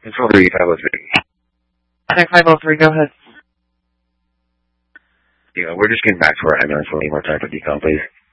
Control 503. Attack 503, go ahead. Yeah, we're just getting back to our ambulance. We'll need more time for decom, please.